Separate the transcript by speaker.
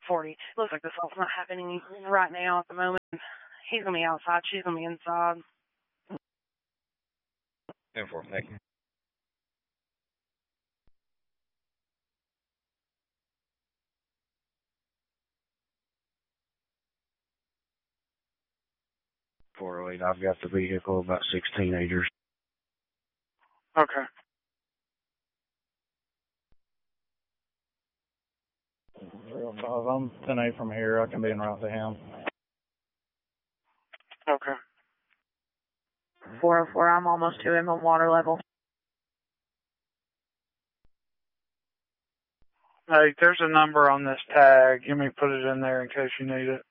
Speaker 1: 40. Looks like this all's not happening right now at the moment. He's going to be outside. She's going to be inside.
Speaker 2: 10-4, thank you. .408, I've got the vehicle, about 6 teenagers.
Speaker 1: Okay.
Speaker 3: 305, I'm 10-8 from here. I can be en route to him.
Speaker 1: Okay.
Speaker 4: 404, I'm almost to him on water level.
Speaker 5: Hey, there's a number on this tag. You may put it in there in case you need it.